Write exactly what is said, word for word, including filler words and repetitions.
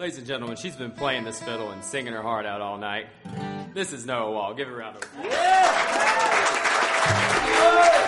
Ladies and gentlemen, she's been playing this fiddle and singing her heart out all night. This is Noah Wall. Give her a round of applause. Yeah!